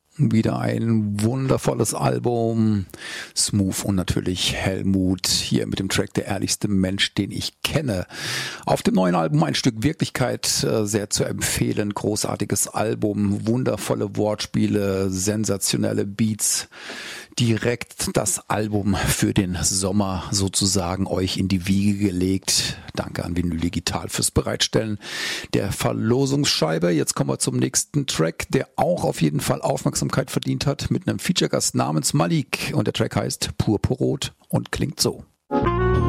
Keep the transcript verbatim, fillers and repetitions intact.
Wieder ein wundervolles Album, smooth und natürlich Helmut, hier mit dem Track Der ehrlichste Mensch, den ich kenne. Auf dem neuen Album ein Stück Wirklichkeit, sehr zu empfehlen, großartiges Album, wundervolle Wortspiele, sensationelle Beats. Direkt das Album für den Sommer sozusagen euch in die Wiege gelegt. Danke an Vinyl Digital fürs Bereitstellen der Verlosungsscheibe. Jetzt kommen wir zum nächsten Track, der auch auf jeden Fall Aufmerksamkeit verdient hat, mit einem Feature-Gast namens Malik. Und der Track heißt Purpurrot und klingt so.